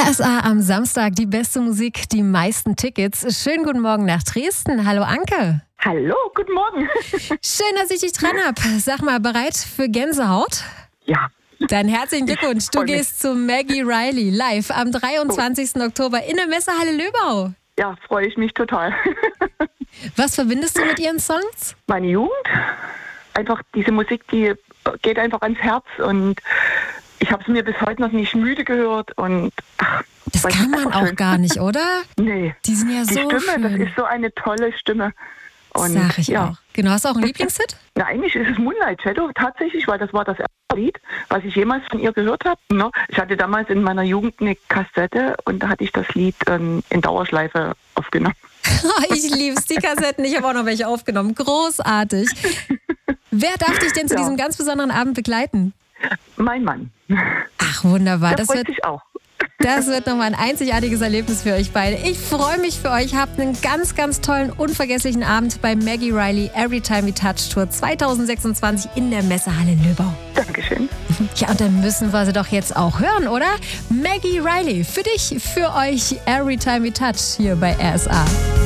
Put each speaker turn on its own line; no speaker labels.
RSA am Samstag, die beste Musik, die meisten Tickets. Schönen guten Morgen nach Dresden. Hallo Anke.
Hallo, guten Morgen.
Schön, dass ich dich dran habe. Sag mal, bereit für Gänsehaut?
Ja.
Dann herzlichen Glückwunsch. Du gehst zu Maggie Reilly live am 23. Oktober in der Messehalle Löbau.
Ja, freue ich mich total.
Was verbindest du mit ihren Songs?
Meine Jugend. Einfach diese Musik, die geht einfach ans Herz und ich habe es mir bis heute noch nicht müde gehört und
das kann man auch gar nicht, oder?
Nee.
Die sind ja
die
so
Stimme,
schön.
Das ist so eine tolle Stimme. Und
sag ich
ja.
auch. Genau, hast du auch einen Lieblingshit?
Na, eigentlich ist es Moonlight Shadow tatsächlich, weil das war das erste Lied, was ich jemals von ihr gehört habe. Ich hatte damals in meiner Jugend eine Kassette und da hatte ich das Lied in Dauerschleife aufgenommen.
Ich lieb's, die Kassetten. Ich habe auch noch welche aufgenommen. Großartig. Wer darf dich denn zu diesem ganz besonderen Abend begleiten?
Mein Mann.
Ach, wunderbar.
Das freut sich auch.
Das wird nochmal ein einzigartiges Erlebnis für euch beide. Ich freue mich für euch. Habt einen ganz, ganz tollen, unvergesslichen Abend bei Maggie Reilly Every Time We Touch Tour 2026 in der Messehalle Löbau.
Dankeschön.
Ja, und dann müssen wir sie doch jetzt auch hören, oder? Maggie Reilly, für dich, für euch Every Time We Touch hier bei RSA.